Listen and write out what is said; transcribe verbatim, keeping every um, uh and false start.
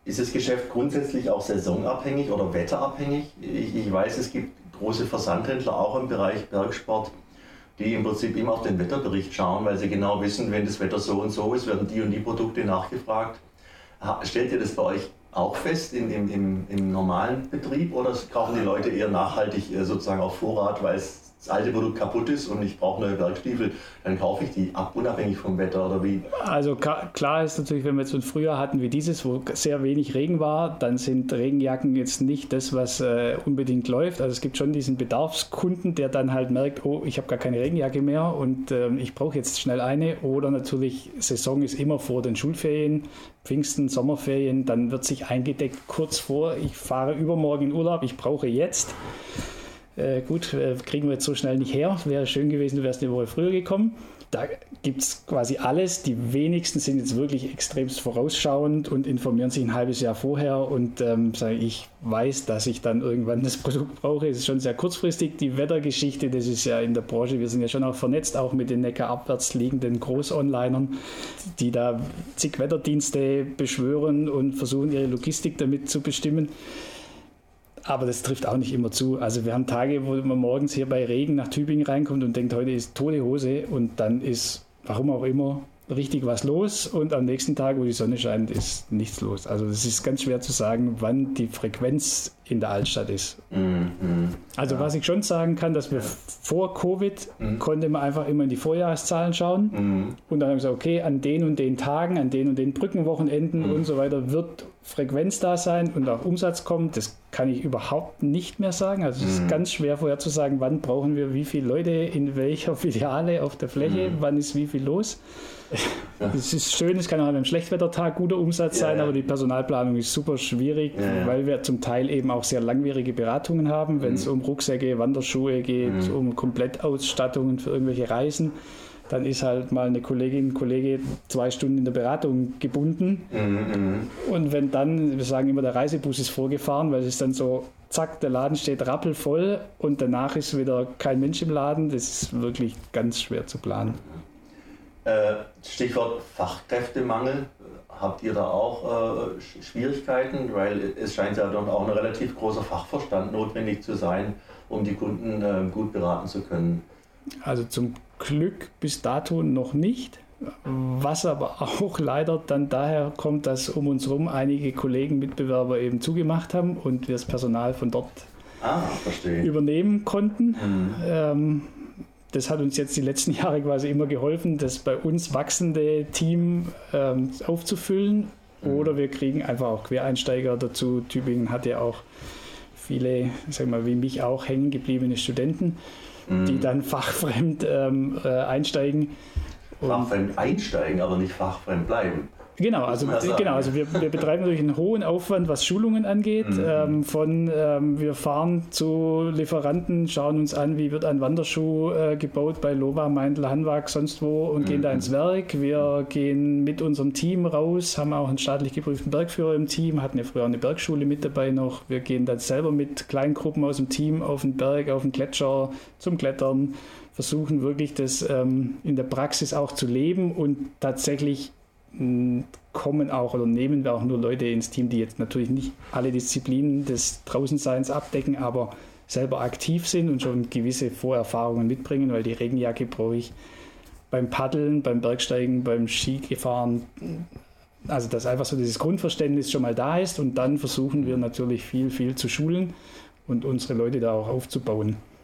ist das Geschäft grundsätzlich auch saisonabhängig oder wetterabhängig? Ich, ich weiß, es gibt große Versandhändler auch im Bereich Bergsport, die im Prinzip immer auf den Wetterbericht schauen, weil sie genau wissen, wenn das Wetter so und so ist, werden die und die Produkte nachgefragt. Stellt ihr das bei euch auch fest im, im, im, im normalen Betrieb oder kaufen die Leute eher nachhaltig sozusagen auf Vorrat, weil es das alte Produkt kaputt ist und ich brauche neue Bergstiefel, dann kaufe ich die ab, unabhängig vom Wetter oder wie? Also klar ist natürlich, wenn wir jetzt ein Frühjahr hatten wie dieses, wo sehr wenig Regen war, dann sind Regenjacken jetzt nicht das, was äh, unbedingt läuft. Also es gibt schon diesen Bedarfskunden, der dann halt merkt, oh, ich habe gar keine Regenjacke mehr und äh, ich brauche jetzt schnell eine. Oder natürlich, Saison ist immer vor den Schulferien, Pfingsten, Sommerferien, dann wird sich eingedeckt kurz vor, ich fahre übermorgen in Urlaub, ich brauche jetzt. Äh, gut, äh, kriegen wir jetzt so schnell nicht her. Wäre schön gewesen, du wärst eine Woche früher gekommen. Da gibt es quasi alles. Die wenigsten sind jetzt wirklich extremst vorausschauend und informieren sich ein halbes Jahr vorher und ähm, sagen, ich weiß, dass ich dann irgendwann das Produkt brauche. Es ist schon sehr kurzfristig. Die Wettergeschichte, das ist ja in der Branche, wir sind ja schon auch vernetzt, auch mit den neckarabwärts liegenden Groß-Onlinern, die da zig Wetterdienste beschwören und versuchen, ihre Logistik damit zu bestimmen. Aber das trifft auch nicht immer zu. Also wir haben Tage, wo man morgens hier bei Regen nach Tübingen reinkommt und denkt, heute ist tote Hose und dann ist, warum auch immer, richtig was los und am nächsten Tag, wo die Sonne scheint, ist nichts los. Also es ist ganz schwer zu sagen, wann die Frequenz in der Altstadt ist. Mhm. Also ja. Was ich schon sagen kann, dass wir vor Covid mhm. konnte man einfach immer in die Vorjahreszahlen schauen mhm. und dann haben wir gesagt, okay, an den und den Tagen, an den und den Brückenwochenenden mhm. und so weiter wird Frequenz da sein und auch Umsatz kommt. Das kann ich überhaupt nicht mehr sagen. Also es mhm. ist ganz schwer vorher zu sagen, wann brauchen wir wie viele Leute in welcher Filiale auf der Fläche, mhm. wann ist wie viel los. Ja. Es ist schön, es kann auch an einem Schlechtwettertag guter Umsatz ja, sein, ja. aber die Personalplanung ist super schwierig, ja, ja. weil wir zum Teil eben auch sehr langwierige Beratungen haben, wenn mhm. es um Rucksäcke, Wanderschuhe geht, mhm. um Komplettausstattungen für irgendwelche Reisen. Dann ist halt mal eine Kollegin, ein Kollege zwei Stunden in der Beratung gebunden. Mhm. Und wenn dann, wir sagen immer, der Reisebus ist vorgefahren, weil es ist dann so, zack, der Laden steht rappelvoll und danach ist wieder kein Mensch im Laden. Das ist wirklich ganz schwer zu planen. Stichwort Fachkräftemangel. Habt ihr da auch äh, Schwierigkeiten? Weil es scheint ja dann auch ein relativ großer Fachverstand notwendig zu sein, um die Kunden äh, gut beraten zu können. Also zum Glück bis dato noch nicht, was aber auch leider dann daher kommt, dass um uns herum einige Kollegen, Mitbewerber eben zugemacht haben und wir das Personal von dort ah, verstehe. übernehmen konnten. Mhm. Ähm, das hat uns jetzt die letzten Jahre quasi immer geholfen, das bei uns wachsende Team ähm, aufzufüllen mhm. oder wir kriegen einfach auch Quereinsteiger dazu. Tübingen hat ja auch viele, sag mal, wie mich auch hängen gebliebene Studenten, die dann fachfremd ähm, äh, einsteigen. Fachfremd einsteigen, aber nicht fachfremd bleiben. Genau, also, genau, also wir, wir betreiben natürlich einen hohen Aufwand, was Schulungen angeht. Mhm. Ähm, von ähm, wir fahren zu Lieferanten, schauen uns an, wie wird ein Wanderschuh äh, gebaut bei Lova, Meindl, Hanwag, sonst wo und mhm. gehen da ins Werk. Wir gehen mit unserem Team raus, haben auch einen staatlich geprüften Bergführer im Team, hatten ja früher eine Bergschule mit dabei noch. Wir gehen dann selber mit Kleingruppen aus dem Team auf den Berg, auf den Gletscher zum Klettern, versuchen wirklich das ähm, in der Praxis auch zu leben und tatsächlich kommen auch oder nehmen wir auch nur Leute ins Team, die jetzt natürlich nicht alle Disziplinen des Draußenseins abdecken, aber selber aktiv sind und schon gewisse Vorerfahrungen mitbringen, weil die Regenjacke brauche ich beim Paddeln, beim Bergsteigen, beim Skigefahren. Also dass einfach so dieses Grundverständnis schon mal da ist und dann versuchen wir natürlich viel, viel zu schulen und unsere Leute da auch aufzubauen.